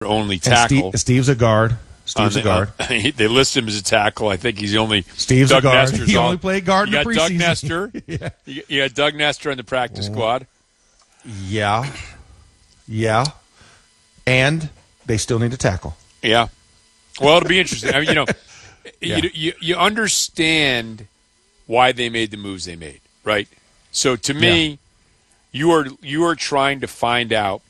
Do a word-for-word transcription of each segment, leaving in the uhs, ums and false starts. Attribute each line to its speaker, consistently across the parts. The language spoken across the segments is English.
Speaker 1: only tackle.
Speaker 2: Steve, Steve's a guard. Steve's
Speaker 1: the,
Speaker 2: a guard.
Speaker 1: Uh, he, they list him as a tackle. I think he's only
Speaker 2: Steve's
Speaker 1: Doug
Speaker 2: a guard.
Speaker 1: Nestor's
Speaker 2: he
Speaker 1: all,
Speaker 2: only played guard
Speaker 1: you
Speaker 2: in
Speaker 1: got
Speaker 2: the
Speaker 1: Doug
Speaker 2: preseason.
Speaker 1: Nestor.
Speaker 2: yeah.
Speaker 1: You, you got Doug Nestor in the practice squad.
Speaker 2: Yeah. Yeah. And they still need to tackle.
Speaker 1: Yeah. Well, it'll be interesting. I mean, you know,
Speaker 2: yeah.
Speaker 1: you, you you understand why they made the moves they made, right? So to me, yeah. you are you are trying to find out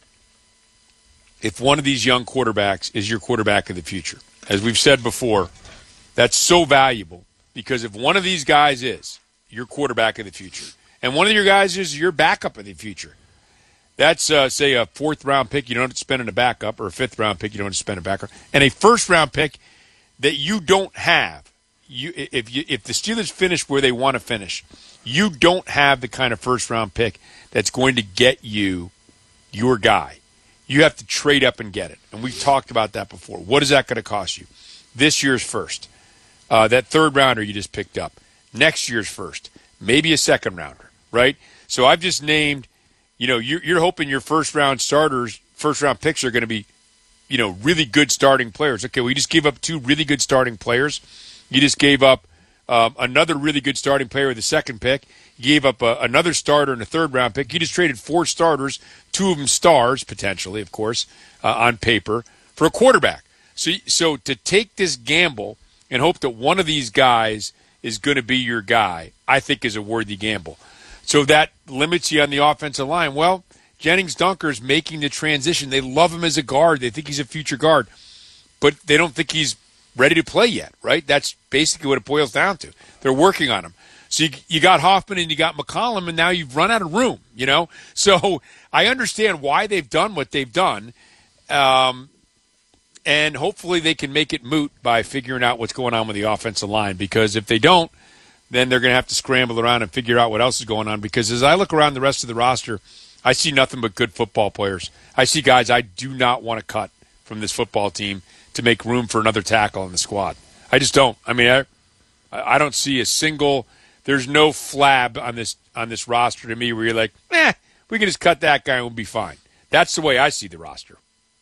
Speaker 1: if one of these young quarterbacks is your quarterback of the future. As we've said before, that's so valuable because if one of these guys is your quarterback of the future and one of your guys is your backup of the future, that's, uh, say, a fourth-round pick you don't have to spend on a backup or a fifth-round pick you don't have to spend on a backup, and a first-round pick that you don't have. You, if, you, if the Steelers finish where they want to finish, you don't have the kind of first-round pick that's going to get you your guy. You have to trade up and get it. And we've talked about that before. What is that going to cost you? This year's first. Uh, that third rounder you just picked up. Next year's first. Maybe a second rounder, right? So I've just named, you know, you're, you're hoping your first round starters, first round picks are going to be, you know, really good starting players. Okay, we just gave up two really good starting players. You just gave up um, another really good starting player with the second pick. You gave up a, another starter in the third round pick. You just traded four starters, two of them stars, potentially, of course, uh, on paper, for a quarterback. So, so to take this gamble and hope that one of these guys is going to be your guy, I think is a worthy gamble. So that limits you on the offensive line. Well, Jennings Dunker's making the transition. They love him as a guard. They think he's a future guard. But they don't think he's ready to play yet, right? That's basically what it boils down to. They're working on him. So you, you got Hoffman and you got McCollum, and now you've run out of room, you know? So I understand why they've done what they've done, um, and hopefully they can make it moot by figuring out what's going on with the offensive line, because if they don't, then they're going to have to scramble around and figure out what else is going on, because as I look around the rest of the roster, I see nothing but good football players. I see guys I do not want to cut from this football team to make room for another tackle in the squad. I just don't. I mean, I, I don't see a single – there's no flab on this on this roster to me where you're like, eh, we can just cut that guy and we'll be fine. That's the way I see the roster.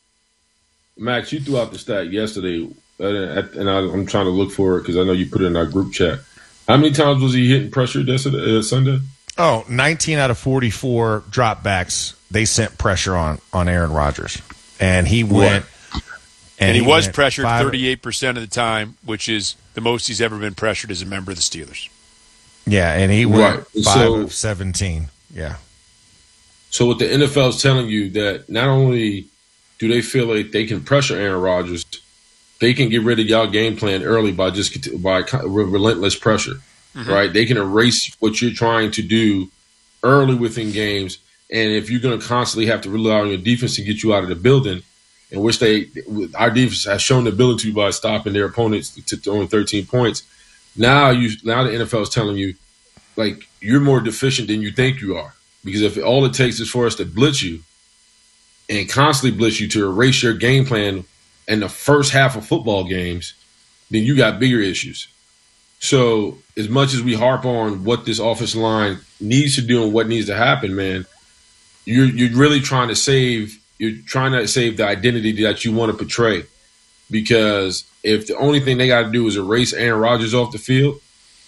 Speaker 3: Max, you threw out the stat yesterday, and I'm trying to look for it because I know you put it in our group chat. How many times was he hitting pressure yesterday, uh, Sunday?
Speaker 2: Oh, nineteen out of forty-four dropbacks, they sent pressure on, on Aaron Rodgers. And he went –
Speaker 1: And, and he, he was pressured five, thirty-eight percent of the time, which is the most he's ever been pressured as a member of the Steelers.
Speaker 2: Yeah, and he went
Speaker 3: right.
Speaker 2: five
Speaker 3: so,
Speaker 2: of seventeen. Yeah.
Speaker 3: So what the N F L is telling you that not only do they feel like they can pressure Aaron Rodgers, they can get rid of y'all game plan early by just by relentless pressure, mm-hmm. right? They can erase what you're trying to do early within games, and if you're going to constantly have to rely on your defense to get you out of the building, in which they our defense has shown the ability by stopping their opponents to only thirteen points. Now you now the N F L is telling you, like, you're more deficient than you think you are. Because if all it takes is for us to blitz you and constantly blitz you to erase your game plan in the first half of football games, then you got bigger issues. So as much as we harp on what this offensive line needs to do and what needs to happen, man, you're you're really trying to save you're trying to save the identity that you want to portray. Because if the only thing they got to do is erase Aaron Rodgers off the field,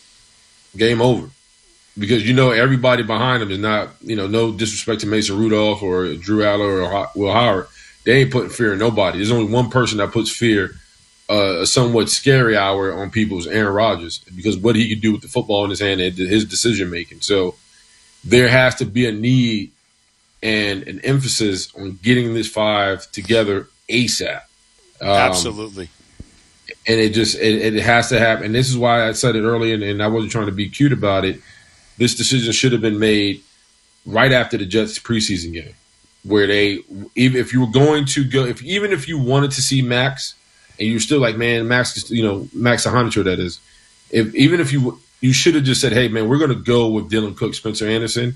Speaker 3: game over. Because you know everybody behind him is not, you know, no disrespect to Mason Rudolph or Drew Aller or Will Howard. They ain't putting fear in nobody. There's only one person that puts fear, uh, a somewhat scary hour on people's Aaron Rodgers, because what he could do with the football in his hand and his decision making. So there has to be a need and an emphasis on getting this five together ASAP. Um,
Speaker 1: Absolutely.
Speaker 3: And it just it, it has to happen. And this is why I said it earlier, and, and I wasn't trying to be cute about it. This decision should have been made right after the Jets preseason game, where they, even if you were going to go, if even if you wanted to see Max, and you're still like, man, Max, you know, Max Ahanicho, that is, if even if you you should have just said, hey, man, we're going to go with Dylan Cook, Spencer Anderson.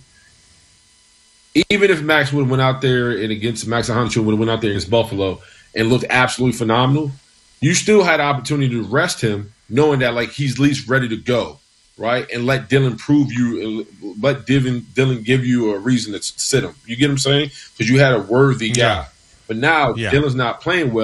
Speaker 3: Even if Max would have went out there and against Max Ahanicho would have went out there against Buffalo and looked absolutely phenomenal, you still had the opportunity to rest him, knowing that like he's at least ready to go. Right, and let Dylan prove you, let Dylan, Dylan give you a reason to sit him. You get what I'm saying? Because you had a worthy guy.
Speaker 2: Yeah.
Speaker 3: But now
Speaker 2: Yeah.
Speaker 3: Dylan's not playing well.